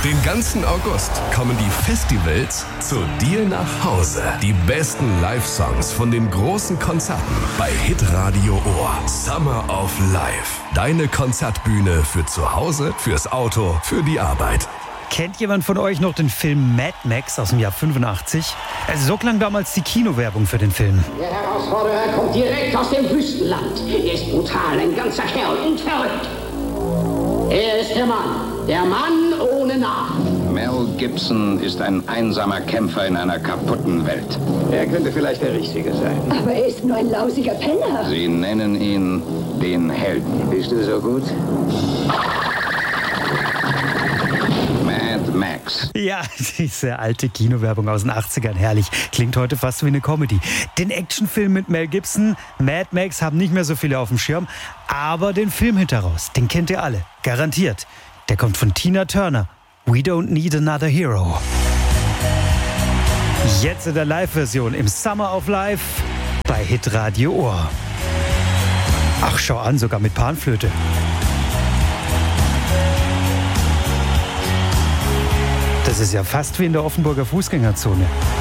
Den ganzen August kommen die Festivals zu dir nach Hause. Die besten Live-Songs von den großen Konzerten bei Hitradio Ohr. Summer of Life. Deine Konzertbühne für zu Hause, fürs Auto, für die Arbeit. Kennt jemand von euch noch den Film Mad Max aus dem Jahr 85? Also so klang damals die Kinowerbung für den Film. Der Herausforderer kommt direkt aus dem Wüstenland. Er ist brutal, ein ganzer Kerl und verrückt. Er ist der Mann ohne Namen. Mel Gibson ist ein einsamer Kämpfer in einer kaputten Welt. Er könnte vielleicht der Richtige sein. Aber er ist nur ein lausiger Penner. Sie nennen ihn den Helden. Bist du so gut? Mad Max. Ja, diese alte Kinowerbung aus den 80ern, herrlich. Klingt heute fast wie eine Comedy. Den Actionfilm mit Mel Gibson, Mad Max, haben nicht mehr so viele auf dem Schirm. Aber den Filmhit daraus, den kennt ihr alle. Garantiert. Der kommt von Tina Turner. We Don't Need Another Hero. Jetzt in der Live-Version im Summer of Life bei Hitradio Ohr. Ach, schau an, sogar mit Panflöte. Das ist ja fast wie in der Offenburger Fußgängerzone.